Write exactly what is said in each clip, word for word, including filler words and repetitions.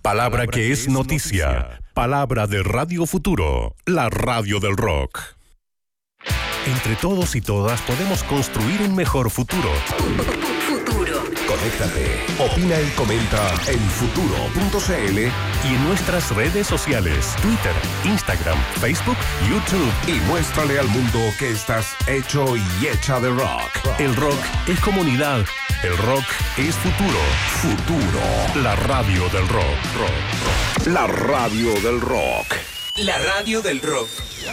Palabra que es noticia. Palabra de Radio Futuro, la radio del rock. Entre todos y todas podemos construir un mejor futuro. Futuro. Conéctate, opina y comenta en futuro punto c l y en nuestras redes sociales, Twitter, Instagram, Facebook, YouTube. Y muéstrale al mundo que estás hecho y hecha de rock. El rock es comunidad. El rock es futuro. Futuro. La radio del rock. Rock, rock. La radio del rock. La radio del rock.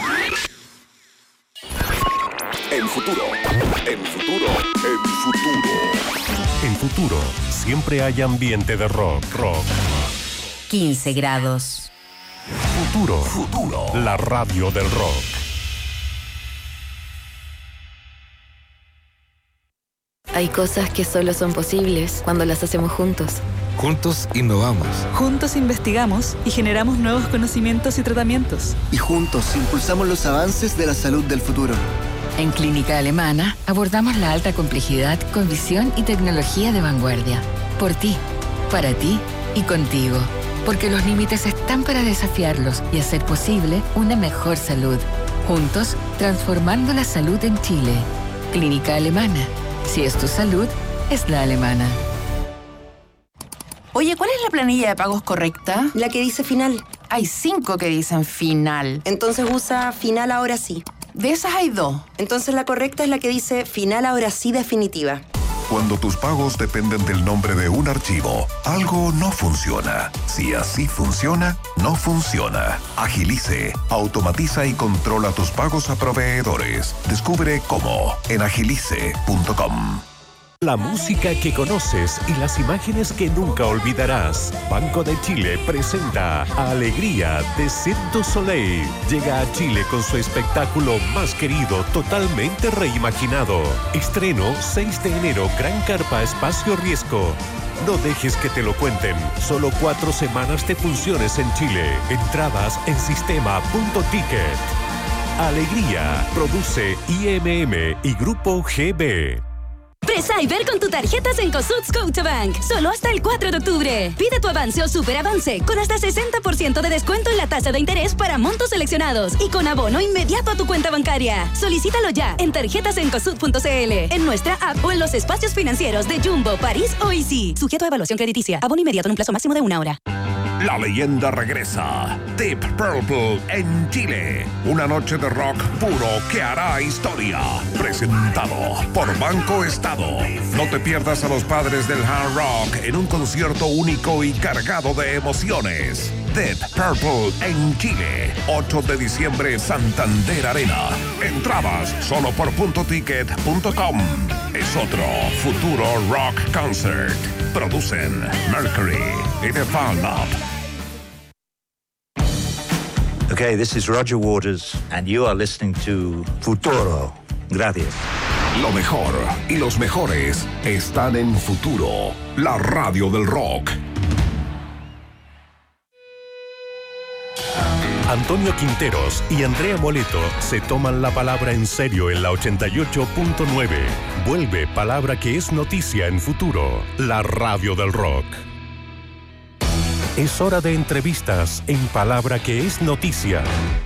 En futuro. En futuro. En futuro. En futuro, siempre hay ambiente de rock. Rock. quince grados. Futuro. Futuro. La radio del rock. Hay cosas que solo son posibles cuando las hacemos juntos. Juntos innovamos. Juntos investigamos y generamos nuevos conocimientos y tratamientos. Y juntos impulsamos los avances de la salud del futuro. En Clínica Alemana abordamos la alta complejidad con visión y tecnología de vanguardia. Por ti, para ti y contigo. Porque los límites están para desafiarlos y hacer posible una mejor salud. Juntos, transformando la salud en Chile. Clínica Alemana. Si es tu salud, es la alemana. Oye, ¿cuál es la planilla de pagos correcta? La que dice final. Hay cinco que dicen final. Entonces usa final ahora sí. De esas hay dos. Entonces la correcta es la que dice final ahora sí definitiva. Cuando tus pagos dependen del nombre de un archivo, algo no funciona. Si así funciona, no funciona. Agilice, automatiza y controla tus pagos a proveedores. Descubre cómo en agilice punto com. La música que conoces y las imágenes que nunca olvidarás. Banco de Chile presenta Alegría de Cirque du Soleil. Llega a Chile con su espectáculo más querido, totalmente reimaginado. Estreno seis de enero, Gran Carpa Espacio Riesgo. No dejes que te lo cuenten. Solo cuatro semanas de funciones en Chile. Entradas en sistema punto ticket. Alegría. Produce I M M y Grupo G B. Pre-Cyber con tu tarjeta Cencosud Scotiabank. Solo hasta el cuatro de octubre. Pide tu avance o superavance con hasta sesenta por ciento de descuento en la tasa de interés para montos seleccionados y con abono inmediato a tu cuenta bancaria. Solicítalo ya en tarjetas cencosud punto c l, en nuestra app o en los espacios financieros de Jumbo, París o Easy. Sujeto a evaluación crediticia. Abono inmediato en un plazo máximo de una hora. La leyenda regresa. Deep Purple en Chile. Una noche de rock puro que hará historia. Presentado por Banco Estado. No te pierdas a los padres del hard rock en un concierto único y cargado de emociones. Deep Purple en Chile. ocho de diciembre, Santander Arena. Entradas solo por punto ticket punto com. Es otro futuro rock concert. Producen Mercury y The Found Up. Okay, this is Roger Waters, and you are listening to Futuro. Gracias. Lo mejor y los mejores están en Futuro, la radio del rock. Antonio Quinteros y Andrea Moleto se toman la palabra en serio en la ochenta y ocho punto nueve. Vuelve Palabra que es noticia en Futuro, la radio del rock. Es hora de entrevistas en Palabra que es noticia.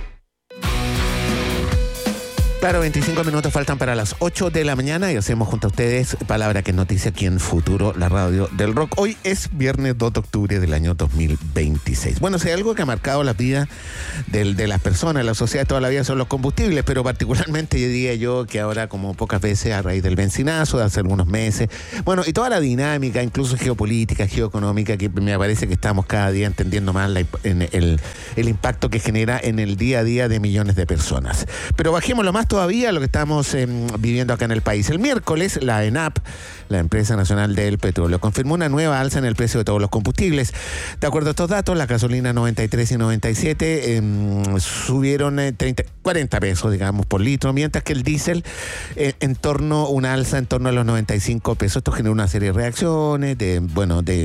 Claro, veinticinco minutos faltan para las ocho de la mañana y hacemos junto a ustedes Palabra que es noticia aquí en Futuro, la radio del rock. Hoy es viernes dos de octubre del año dos mil veintiséis. Bueno, si hay algo que ha marcado la vida del, de las personas, la sociedad toda la vida son los combustibles, pero particularmente yo diría yo que ahora como pocas veces a raíz del bencinazo de hace algunos meses, bueno, y toda la dinámica, incluso geopolítica, geoeconómica, que me parece que estamos cada día entendiendo más la, en el, el impacto que genera en el día a día de millones de personas. Pero bajémoslo más todavía lo que estamos eh, viviendo acá en el país. El miércoles, la ENAP, la Empresa Nacional del Petróleo, confirmó una nueva alza en el precio de todos los combustibles. De acuerdo a estos datos, la gasolina noventa y tres y noventa y siete eh, subieron eh, treinta, cuarenta pesos, digamos, por litro, mientras que el diésel eh, en torno, una alza en torno a los noventa y cinco pesos. Esto generó una serie de reacciones, de, bueno, de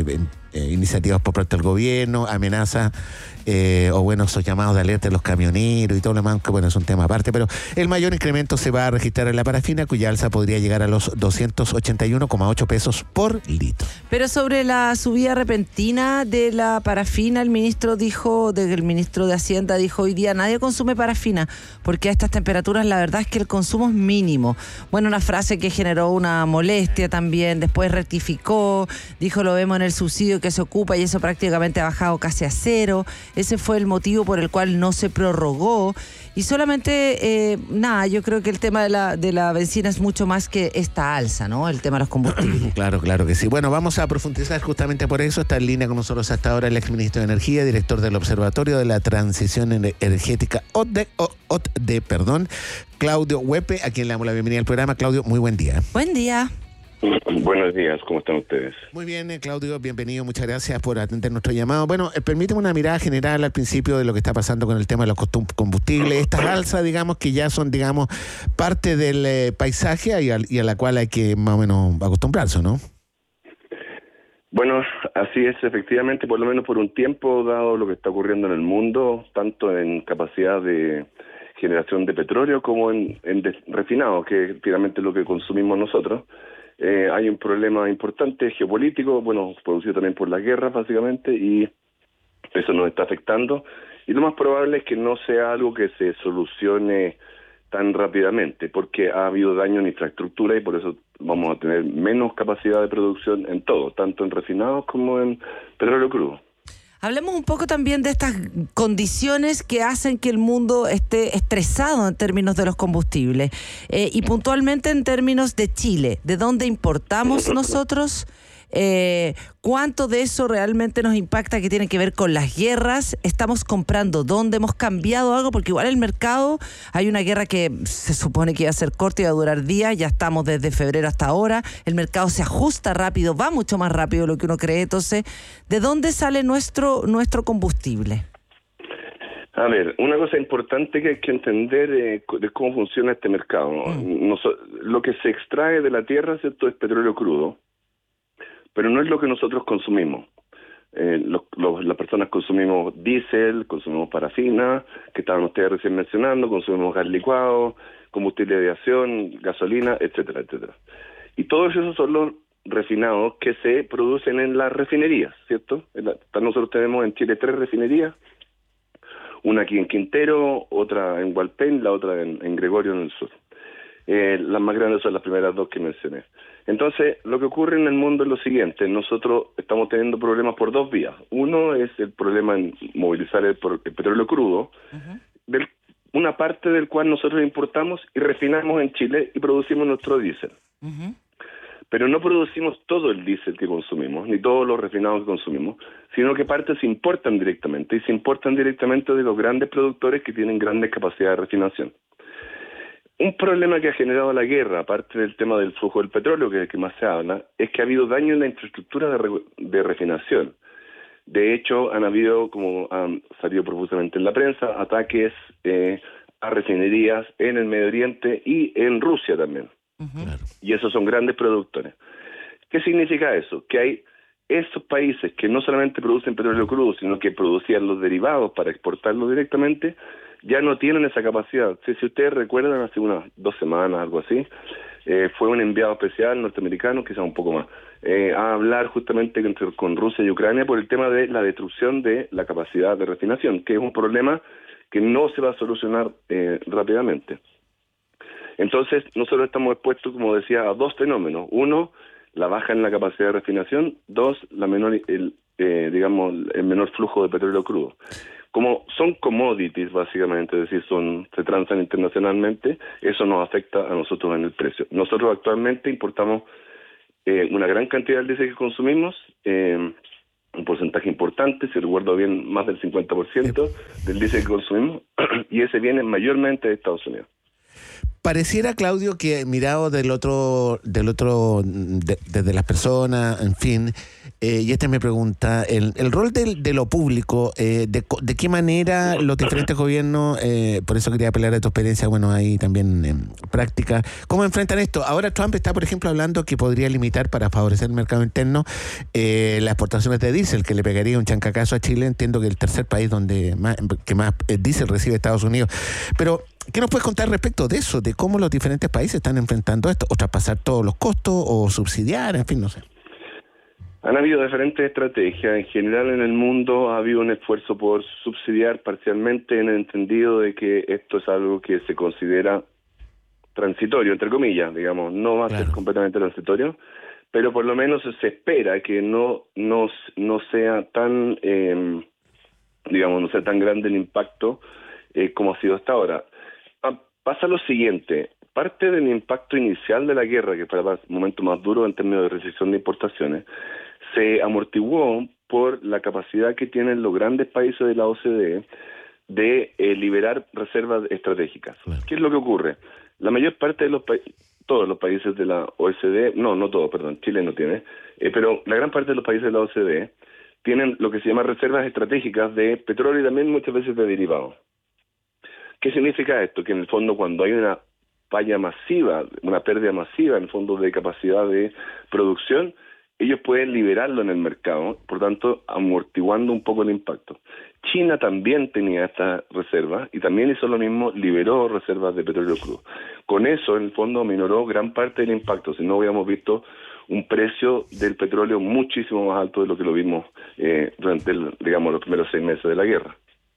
eh, iniciativas por parte del gobierno, amenazas eh, o bueno, esos llamados de alerta de los camioneros y todo lo demás, que bueno, es un tema aparte, pero el mayor incremento se va a registrar en la parafina, cuya alza podría llegar a los doscientos ochenta y uno coma ocho pesos por litro. Pero sobre la subida repentina de la parafina, el ministro dijo, de, el ministro de Hacienda dijo hoy día, nadie consume parafina, porque a estas temperaturas la verdad es que el consumo es mínimo. Bueno, una frase que generó una molestia también, después rectificó, dijo lo vemos en el subsidio que se ocupa y eso prácticamente ha bajado casi a cero. Ese fue el motivo por el cual no se prorrogó. Y solamente, eh, nada, yo creo que el tema de la, de la benzina es mucho más que esta alza, ¿no? El tema de los combustibles. Claro, claro que sí. Bueno, vamos a profundizar justamente por eso. Está en línea con nosotros hasta ahora el exministro de Energía, director del Observatorio de la Transición Energética, O T D, O T D, perdón, Claudio Huepe, a quien le damos la bienvenida al programa. Claudio, muy buen día. Buen día. Buenos días, ¿cómo están ustedes? Muy bien, eh, Claudio, bienvenido, muchas gracias por atender nuestro llamado. Bueno, eh, permíteme una mirada general al principio de lo que está pasando con el tema de los combustibles, estas alzas, digamos, que ya son, digamos, parte del eh, paisaje y a, y a la cual hay que más o menos acostumbrarse, ¿no? Bueno, así es, efectivamente, por lo menos por un tiempo, dado lo que está ocurriendo en el mundo, tanto en capacidad de generación de petróleo como en, en refinado, que es finalmente lo que consumimos nosotros. Eh, hay un problema importante geopolítico, bueno, producido también por las guerras básicamente, y eso nos está afectando, y lo más probable es que no sea algo que se solucione tan rápidamente, porque ha habido daño en infraestructura y por eso vamos a tener menos capacidad de producción en todo, tanto en refinados como en petróleo crudo. Hablemos un poco también de estas condiciones que hacen que el mundo esté estresado en términos de los combustibles eh, y puntualmente en términos de Chile. ¿De dónde importamos nosotros? Eh, ¿Cuánto de eso realmente nos impacta que tiene que ver con las guerras? ¿Estamos comprando dónde? ¿Hemos cambiado algo? Porque igual el mercado, hay una guerra que se supone que iba a ser corta y va a durar días, ya estamos desde febrero hasta ahora, el mercado se ajusta rápido, va mucho más rápido de lo que uno cree. Entonces, ¿de dónde sale nuestro, nuestro combustible? A ver, una cosa importante que hay que entender eh, de cómo funciona este mercado, ¿no? Mm. Nos, lo que se extrae de la tierra, ¿cierto?, es petróleo crudo, pero no es lo que nosotros consumimos. Eh, lo, lo, las personas consumimos diésel, consumimos parafina, que estaban ustedes recién mencionando, consumimos gas licuado, combustible de aviación, gasolina, etcétera, etcétera. Y todos esos son los refinados que se producen en las refinerías, ¿cierto? En la, nosotros tenemos en Chile tres refinerías, una aquí en Quintero, otra en Hualpén, la otra en, en Gregorio en el sur. Eh, las más grandes son las primeras dos que mencioné. Entonces, lo que ocurre en el mundo es lo siguiente: nosotros estamos teniendo problemas por dos vías. Uno es el problema en movilizar el, el petróleo crudo, uh-huh. del, una parte del cual nosotros importamos y refinamos en Chile y producimos nuestro diésel. Uh-huh. Pero no producimos todo el diésel que consumimos, ni todos los refinados que consumimos, sino que partes se importan directamente, y se importan directamente de los grandes productores que tienen grandes capacidades de refinación. Un problema que ha generado la guerra, aparte del tema del flujo del petróleo, que es el que más se habla, es que ha habido daño en la infraestructura de, re, de refinación. De hecho, han habido, como han salido profusamente en la prensa, ataques eh, a refinerías en el Medio Oriente y en Rusia también. Uh-huh. Y esos son grandes productores. ¿Qué significa eso? Que hay esos países que no solamente producen petróleo crudo, sino que producían los derivados para exportarlo directamente, ya no tienen esa capacidad. Si, si ustedes recuerdan, hace unas dos semanas, algo así, eh, fue un enviado especial norteamericano, quizás un poco más, eh, a hablar justamente con, con Rusia y Ucrania por el tema de la destrucción de la capacidad de refinación, que es un problema que no se va a solucionar eh, rápidamente. Entonces, nosotros estamos expuestos, como decía, a dos fenómenos. Uno, la baja en la capacidad de refinación. Dos, la menor, el, eh, digamos, el menor flujo de petróleo crudo. Como son commodities, básicamente, es decir, son se transan internacionalmente, eso nos afecta a nosotros en el precio. Nosotros actualmente importamos eh, una gran cantidad del diésel que consumimos, eh, un porcentaje importante, si recuerdo bien, más del cincuenta por ciento del diésel que consumimos, y ese viene mayormente de Estados Unidos. Pareciera, Claudio, que mirado del otro, del otro, de, desde las personas, en fin, eh, y esta es mi pregunta, el, el rol de, de lo público, eh, de, de qué manera los diferentes gobiernos, eh, por eso quería apelar a tu experiencia, bueno, ahí también en práctica, ¿cómo enfrentan esto? Ahora Trump está, por ejemplo, hablando que podría limitar para favorecer el mercado interno eh, las exportaciones de diésel, que le pegaría un chancacazo a Chile. Entiendo que el tercer país donde más, que más diésel recibe Estados Unidos, pero ¿qué nos puedes contar respecto de eso, de cómo los diferentes países están enfrentando esto, o traspasar todos los costos, o subsidiar, en fin, no sé? Han habido diferentes estrategias. En general en el mundo ha habido un esfuerzo por subsidiar parcialmente, en el entendido de que esto es algo que se considera transitorio, entre comillas, digamos, no va a claro. ser completamente transitorio, pero por lo menos se espera que no, no, no sea tan, eh, digamos, no sea tan grande el impacto eh, como ha sido hasta ahora. Pasa lo siguiente, parte del impacto inicial de la guerra, que fue el momento más duro en términos de recesión de importaciones, se amortiguó por la capacidad que tienen los grandes países de la O C D E de eh, liberar reservas estratégicas. Claro. ¿Qué es lo que ocurre? La mayor parte de los países, todos los países de la O C D E, no, no todos, perdón, Chile no tiene, eh, pero la gran parte de los países de la O C D E tienen lo que se llama reservas estratégicas de petróleo y también muchas veces de derivados. ¿Qué significa esto? Que en el fondo cuando hay una falla masiva, una pérdida masiva en el fondo de capacidad de producción, ellos pueden liberarlo en el mercado, por tanto amortiguando un poco el impacto. China también tenía estas reservas y también hizo lo mismo, liberó reservas de petróleo crudo. Con eso en el fondo minoró gran parte del impacto, si no hubiéramos visto un precio del petróleo muchísimo más alto de lo que lo vimos eh, durante el, digamos, los primeros seis meses de la guerra.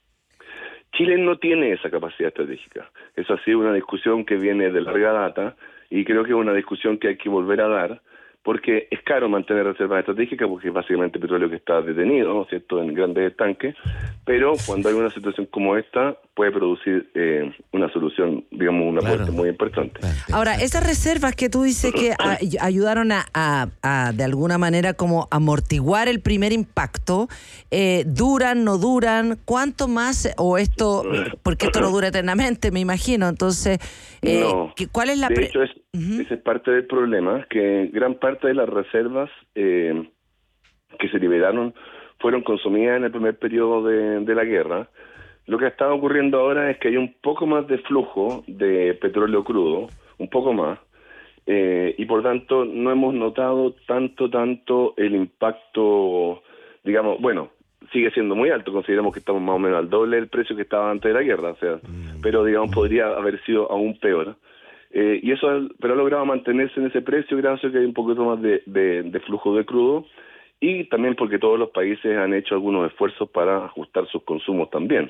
Chile no tiene esa capacidad estratégica. Eso ha sido una discusión que viene de larga data y creo que es una discusión que hay que volver a dar porque es caro mantener reservas estratégicas porque es básicamente petróleo que está detenido, ¿no es cierto?, en grandes estanques, pero cuando hay una situación como esta puede producir eh, una solución, digamos, un aporte claro. muy importante. Ahora, esas reservas que tú dices que a, ayudaron a, a, a, de alguna manera, como amortiguar el primer impacto, eh, ¿duran, no duran? ¿Cuánto más? O esto, porque esto no dura eternamente, me imagino, entonces, eh, no. ¿cuál es la... De pre- hecho, es, uh-huh. ese es parte del problema, que gran parte de las reservas eh, que se liberaron fueron consumidas en el primer periodo de, de la guerra. Lo que está ocurriendo ahora es que hay un poco más de flujo de petróleo crudo, un poco más, eh, y por tanto no hemos notado tanto, tanto el impacto, digamos, bueno, sigue siendo muy alto, consideramos que estamos más o menos al doble del precio que estaba antes de la guerra, o sea, mm. pero digamos podría haber sido aún peor. Eh, y eso, pero ha logrado mantenerse en ese precio gracias a que hay un poquito más de, de, de flujo de crudo y también porque todos los países han hecho algunos esfuerzos para ajustar sus consumos también.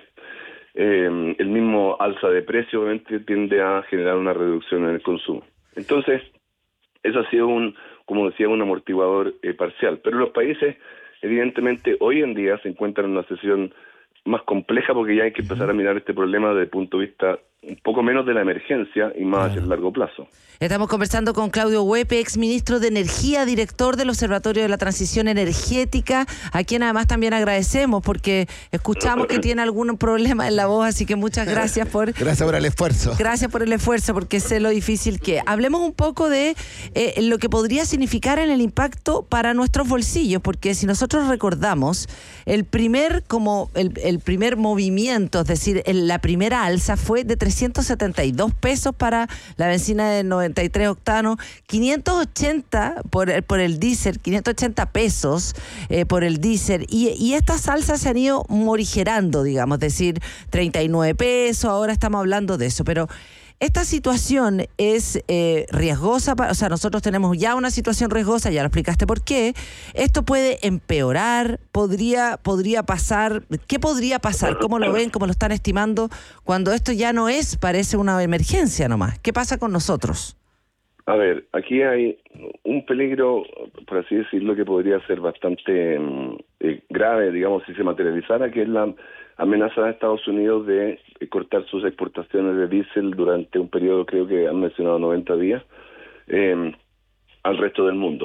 Eh, el mismo alza de precio obviamente tiende a generar una reducción en el consumo. Entonces, eso ha sido un, como decía, un amortiguador eh, parcial. Pero los países, evidentemente, hoy en día se encuentran en una situación más compleja porque ya hay que empezar a mirar este problema desde el punto de vista un poco menos de la emergencia y más claro. hacia el largo plazo. Estamos conversando con Claudio Huepe, ex ministro de Energía, director del Observatorio de la Transición Energética, a quien además también agradecemos porque escuchamos que tiene algún problema en la voz, así que muchas gracias por... Gracias por el esfuerzo. Gracias por el esfuerzo, porque sé lo difícil que es. Hablemos un poco de eh, lo que podría significar en el impacto para nuestros bolsillos, porque si nosotros recordamos, el primer, como el, el primer movimiento, es decir, el, la primera alza fue de trescientos setenta y dos pesos para la benzina de noventa y tres octanos, quinientos ochenta por el, por el diésel, quinientos ochenta pesos eh, por el diésel, y, y estas alzas se han ido morigerando, digamos, es decir, treinta y nueve pesos, ahora estamos hablando de eso, pero esta situación es eh, riesgosa, para, o sea, nosotros tenemos ya una situación riesgosa, ya lo explicaste por qué. Esto puede empeorar, podría, podría pasar, ¿qué podría pasar? ¿Cómo lo ven? ¿Cómo lo están estimando? Cuando esto ya no es, parece una emergencia nomás. ¿Qué pasa con nosotros? A ver, aquí hay un peligro, por así decirlo, que podría ser bastante eh, grave, digamos, si se materializara, que es la amenaza de Estados Unidos de cortar sus exportaciones de diésel durante un periodo, creo que han mencionado noventa días, eh, al resto del mundo.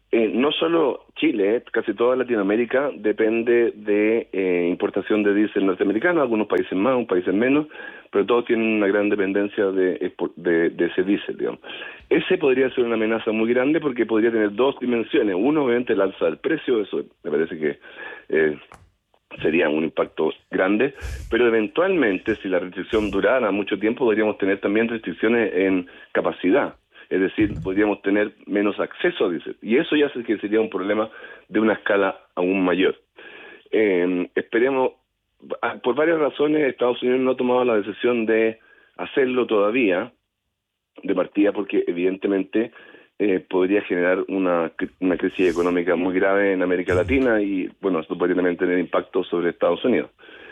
Eh, no solo Chile, eh, casi toda Latinoamérica depende de eh, importación de diésel norteamericano, algunos países más, algunos países menos, pero todos tienen una gran dependencia de, de, de ese diésel, digamos. Ese podría ser una amenaza muy grande porque podría tener dos dimensiones. Uno, obviamente, el alza del precio, eso me parece que eh, sería un impacto grande, pero eventualmente, si la restricción durara mucho tiempo, podríamos tener también restricciones en capacidad. Es decir, podríamos tener menos acceso a diésel. Y eso ya sé que sería un problema de una escala aún mayor. Eh, esperemos, por varias razones, Estados Unidos no ha tomado la decisión de hacerlo todavía, de partida, porque evidentemente eh, podría generar una, una crisis económica muy grave en América Latina y, bueno, esto podría también tener impacto sobre Estados Unidos.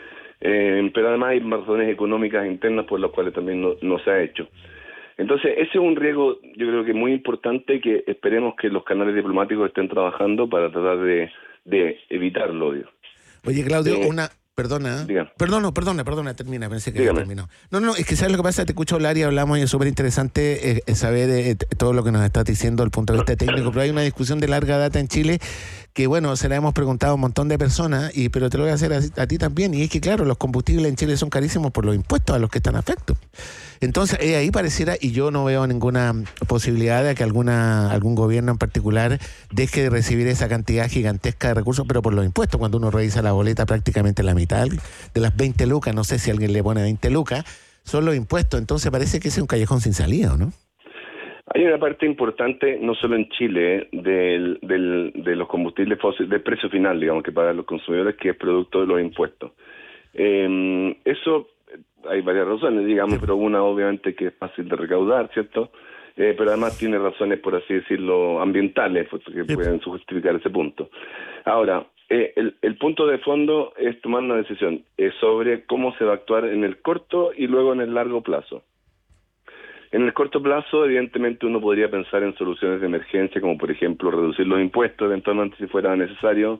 Eh, pero además hay razones económicas internas por las cuales también no, no se ha hecho. Entonces, ese es un riesgo, yo creo que muy importante, que esperemos que los canales diplomáticos estén trabajando para tratar de, de evitarlo. Digo. Oye, Claudio, Eh, una... Perdona, Dígame. perdona, perdona, perdona, termina, pensé que Dígame. había terminado. No, no, es que sabes lo que pasa, te escucho hablar y hablamos y es súper interesante eh, saber eh, todo lo que nos estás diciendo desde el punto de vista técnico, pero hay una discusión de larga data en Chile que, bueno, se la hemos preguntado a un montón de personas, y pero te lo voy a hacer a, a ti también, y es que, claro, los combustibles en Chile son carísimos por los impuestos a los que están afectos. Entonces, eh, ahí pareciera, y yo no veo ninguna posibilidad de que alguna algún gobierno en particular deje de recibir esa cantidad gigantesca de recursos, pero por los impuestos. Cuando uno revisa la boleta, prácticamente la mitad de las veinte lucas, no sé si alguien le pone veinte lucas, son los impuestos. Entonces parece que ese es un callejón sin salida, ¿no? Hay una parte importante, no solo en Chile, del, del, de los combustibles fósiles, del precio final, digamos, que pagan los consumidores, que es producto de los impuestos. Eh, eso, hay varias razones, digamos, pero una obviamente que es fácil de recaudar, ¿cierto? Eh, pero además tiene razones, por así decirlo, ambientales, pues, que pueden justificar ese punto. Ahora, eh, el, el punto de fondo es tomar una decisión eh, sobre cómo se va a actuar en el corto y luego en el largo plazo. En el corto plazo, evidentemente, uno podría pensar en soluciones de emergencia, como por ejemplo reducir los impuestos eventualmente si fuera necesario,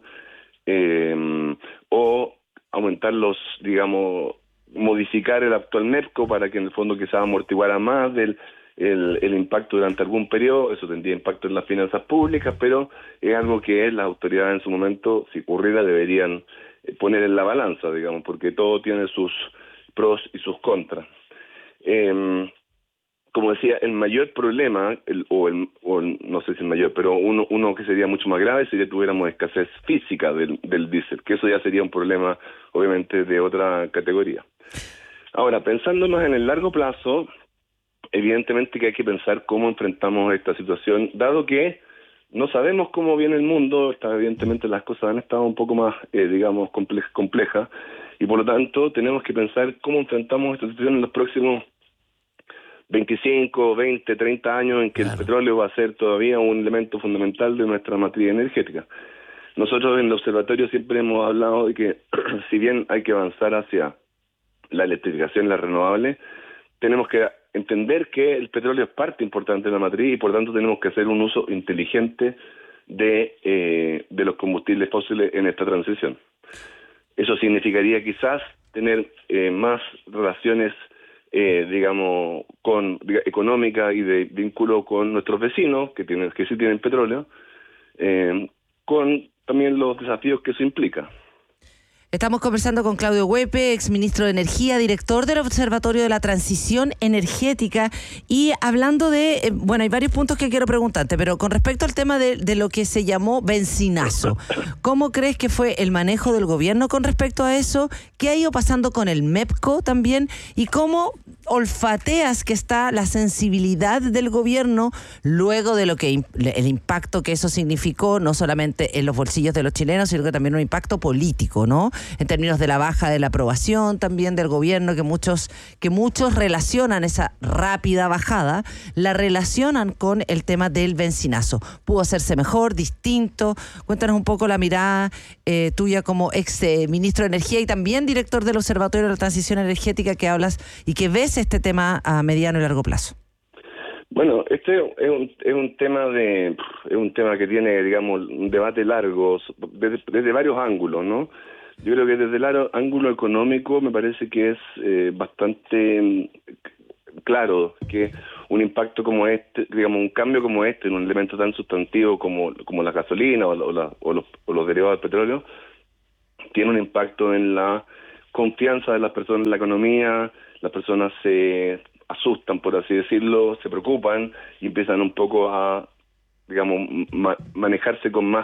eh, o aumentar los, digamos, modificar el actual MEPCO para que en el fondo quizás amortiguara más del el, el impacto durante algún periodo. Eso tendría impacto en las finanzas públicas, pero es algo que las autoridades en su momento, si ocurriera, deberían poner en la balanza, digamos, porque todo tiene sus pros y sus contras. Eh, como decía, el mayor problema, el, o, el, o el, no sé si el mayor, pero uno, uno que sería mucho más grave sería que tuviéramos escasez física del, del diésel, que eso ya sería un problema, obviamente, de otra categoría. Ahora, pensando más en el largo plazo, evidentemente que hay que pensar cómo enfrentamos esta situación, dado que no sabemos cómo viene el mundo. Está, evidentemente las cosas han estado un poco más, eh, digamos, comple- complejas, y por lo tanto tenemos que pensar cómo enfrentamos esta situación en los próximos veinticinco, veinte, treinta años, en que claro, el petróleo va a ser todavía un elemento fundamental de nuestra matriz energética. Nosotros en el observatorio siempre hemos hablado de que si bien hay que avanzar hacia la electrificación y las renovables, tenemos que entender que el petróleo es parte importante de la matriz y por tanto tenemos que hacer un uso inteligente de, eh, de los combustibles fósiles en esta transición. Eso significaría quizás tener eh, más relaciones Eh, digamos, con diga, económica y de vínculo con nuestros vecinos, que tienen que sí tienen petróleo, eh, con también los desafíos que eso implica. Estamos conversando con Claudio Huepe, exministro de Energía, director del Observatorio de la Transición Energética, y hablando de, eh, bueno, hay varios puntos que quiero preguntarte, pero con respecto al tema de, de lo que se llamó benzinazo, ¿cómo crees que fue el manejo del gobierno con respecto a eso? ¿Qué ha ido pasando con el MEPCO también? ¿Y cómo olfateas que está la sensibilidad del gobierno luego de lo que el impacto que eso significó, no solamente en los bolsillos de los chilenos, sino que también un impacto político, ¿no? En términos de la baja de la aprobación también del gobierno, que muchos, que muchos relacionan esa rápida bajada, la relacionan con el tema del benzinazo. ¿Pudo hacerse mejor, distinto? Cuéntanos un poco la mirada eh, tuya como ex eh, ministro de Energía y también director del Observatorio de la Transición Energética, que hablas y que ves este tema a mediano y largo plazo. Bueno, este es un, es un tema de es un tema que tiene, digamos, un debate largo desde, desde varios ángulos, ¿no? Yo creo que desde el ángulo económico me parece que es eh, bastante claro que un impacto como este, digamos, un cambio como este en un elemento tan sustantivo como, como la gasolina o, la, o, la, o, los, o los derivados del petróleo, tiene un impacto en la confianza de las personas en la economía. Las personas se asustan, por así decirlo, se preocupan y empiezan un poco a, digamos, ma- manejarse con más